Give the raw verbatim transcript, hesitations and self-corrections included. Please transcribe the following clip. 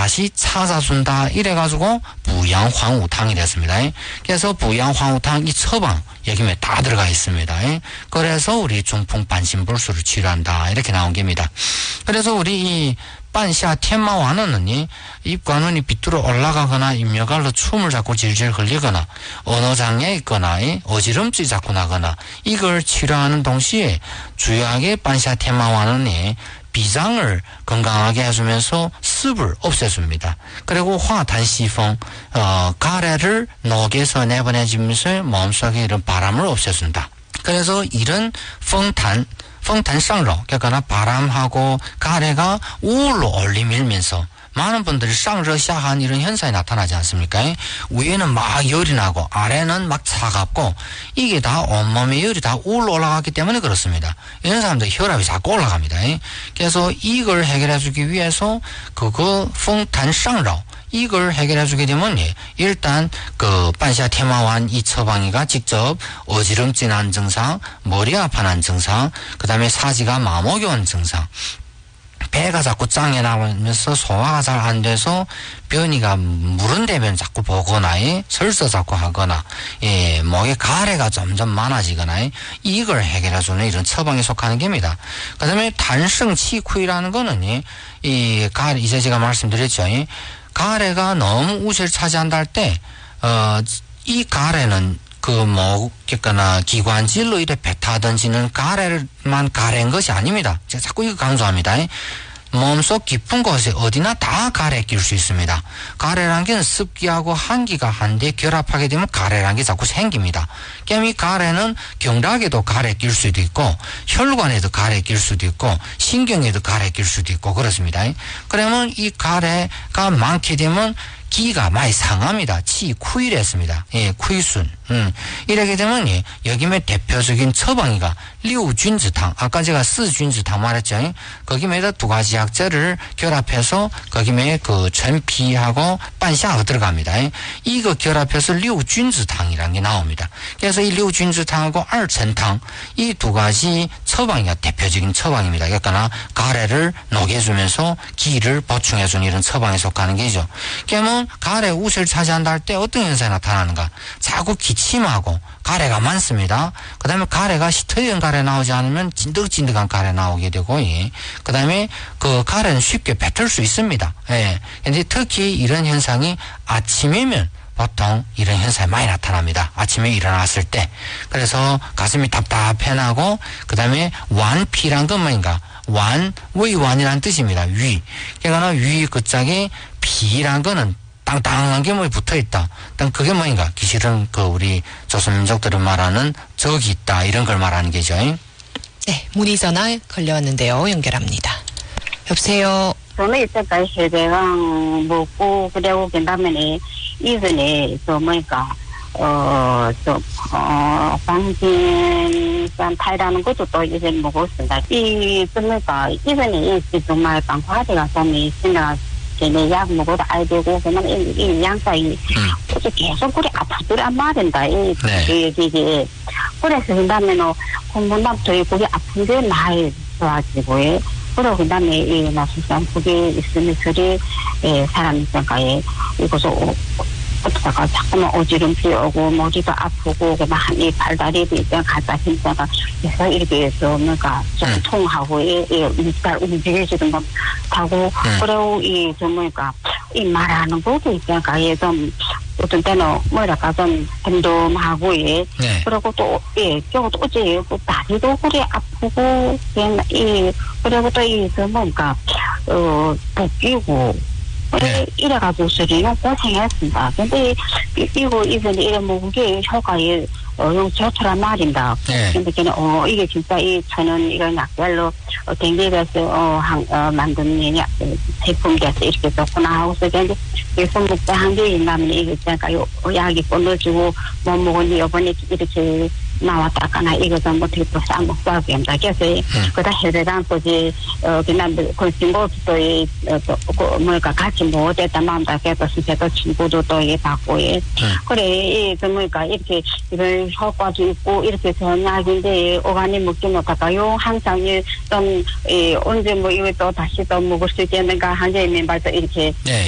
다시 찾아준다 이래가지고 부양환우탕이 됐습니다. 그래서 부양환우탕 이 처방 여기에 다 들어가 있습니다. 그래서 우리 중풍 반신불수를 치료한다 이렇게 나온 겁니다. 그래서 우리 이 반샤 텐마완은이 입관원이 비뚤어 올라가거나 입력알로 춤을 자꾸 질질 흘리거나 언어장애 있거나 어지럼증이 자꾸 나거나 이걸 치료하는 동시에 주요하게 반샤 텐마완은이 비장을 건강하게 해주면서 습을 없애줍니다. 그리고 화탄시풍 어, 가래를 녹여서 내보내주면서 마음속에 이런 바람을 없애준다. 그래서 이런 펑탄 펑탄상로 그러니까 바람하고 가래가 우울로 올리밀면서 많은 분들이 쌍러샤한 이런 현상이 나타나지 않습니까? 위에는 막 열이 나고 아래는 막 차갑고 이게 다 온몸의 열이 다 우울로 올라갔기 때문에 그렇습니다. 이런 사람들 혈압이 자꾸 올라갑니다. 그래서 이걸 해결해 주기 위해서 그거 펑탄상로 이걸 해결해 주게 되면 일단 그 반샤 테마완 이 처방이가 직접 어지럼증한 증상, 머리 아파난 증상, 그 다음에 사지가 마목이 온 증상, 배가 자꾸 짱해 나오면서 소화가 잘 안 돼서 변이가 무른 대변 자꾸 보거나 설사 자꾸 하거나 예, 목에 가래가 점점 많아지거나 이걸 해결해주는 이런 처방에 속하는 겁니다. 그 다음에 단성치쿠이라는 거는 이 가래 이제 제가 말씀드렸죠. 가래가 너무 우세를 차지한다 할 때 어, 이 가래는 그 뭐, 그니까나 기관질로 이래 뱉어던지는 가래만 가래인 것이 아닙니다. 제가 자꾸 이거 강조합니다. 몸속 깊은 곳에 어디나 다 가래 낄 수 있습니다. 가래란 게 습기하고 한기가 한데 결합하게 되면 가래란 게 자꾸 생깁니다. 그럼 이 가래는 경락에도 가래 낄 수도 있고 혈관에도 가래 낄 수도 있고 신경에도 가래 낄 수도 있고 그렇습니다. 그러면 이 가래가 많게 되면 기가 많이 상합니다. 치, 쿠이랬습니다. 예, 쿠이순. 음. 이렇게 되면, 예, 여기에 대표적인 처방이가, 리우쥔즈탕. 아까 제가 스쥔즈탕 말했죠. 거기에다 두 가지 약재를 결합해서, 거기에 그 전피하고 반샤가 들어갑니다. 이거 결합해서 리우쥔즈탕이라는 게 나옵니다. 그래서 이 리우쥔즈탕하고 알천탕, 이 두 가지 처방이가 대표적인 처방입니다. 그러니까 가래를 녹여주면서 기를 보충해주는 이런 처방에 속하는 게죠. 그러면 가래 우세를 차지한다 할 때 어떤 현상이 나타나는가? 자꾸 기침하고 가래가 많습니다. 그 다음에 가래가 시터연 가래 나오지 않으면 진득진득한 가래 나오게 되고, 예. 그 다음에 그 가래는 쉽게 뱉을 수 있습니다. 예. 근데 특히 이런 현상이 아침이면 보통 이런 현상이 많이 나타납니다. 아침에 일어났을 때. 그래서 가슴이 답답해 나고, 그 다음에 완피란 건 뭐인가? 완, wei완이라는 뜻입니다. 위. 그러니까 위 끝짝에 피란 거는 땅땅한 게 뭐 붙어 있다. 일단 그게 뭐인가? 기실은 그 우리 조선민족들은 말하는 적이 있다. 이런 걸 말하는 게죠. 네, 문의전화 걸려왔는데요. 연결합니다. 여보세요. 저는 이때까지 혈배강 먹고 그리고 그다음에 이전에 저 뭐니까 어저 어 방진산 타이라는 것도 또 이제 먹었습니다. 이 뭐니까 이전에 이 정말 방화제가 좀 있으나 걔네 약 먹어도 알 되고 그러면 이, 이 양사이 어제 계속 그래 아프더라 안 말한다. 이 이게 이게 그래서 그다음에는 공부남도 그게 아픈데 많이 좋아지고 그러고 그다음에 이 나수산 그게 있으면 그리 사람 있으니까에 이것도 어쩌다가 자꾸만 어지럼증이 오고 머리가 아프고 많이 발다리도 있잖아 가자 힘자가 그래서 이렇게 해서 뭔가 좀 통하고 잘 움직이지도 못하고 그리고 이 좀 뭐니까 이 말하는 것도 있잖아 좀 어떤 때는 뭐랄까 좀 덤덤하고 예 그리고 또예 저것도 어제 또 다리도 그래 아프고 이 그리고 또 이 좀 뭔가 어 붓기고 네. 이래가지고 저는 고생했습니다. 근데 이거 이번에 이래 먹은 게 효과에 어 좋더란 말입니다. 네. 근데 저는 어 이게 진짜 이 저는 이런 약별로 어 댕기에서 어한 어 만든 약 제품돼서 이렇게 좋구나 하고서 근데 계속 먹다 한 게 있나면 이게 제가 요 약이 끊어지고 못 먹으니 이번에 이렇게 나왔다거나 이거 좀 어떻게 또 싸먹고 하고 합니다. 그래서 그다 해대당 또지 어 그냥 그 친구도 이 뭐랄까 같이 못 했다 마음다 그래서 진짜 친구도 또 예 받고 예 그래 이 뭐랄까 이렇게 이런 효과도 있고 이렇게 전약인데 오가니 먹지 못할까요? 항상 좀이 언제 뭐 이거 또 다시 또 먹을 수 있겠는가 한제 멤버도 이렇게